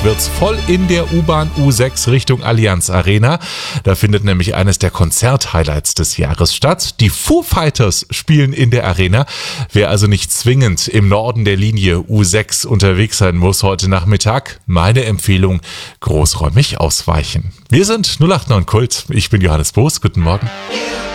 wird's voll in der U-Bahn U6 Richtung Allianz Arena. Da findet nämlich eines der Konzert-Highlights des Jahres statt. Die Foo Fighters spielen in der Arena. Wer also nicht zwingend im Norden der Linie U6 unterwegs sein muss heute Nachmittag, meine Empfehlung, großräumig ausweichen. Wir sind 089 Kult. Ich bin Johannes Boos. Guten Morgen.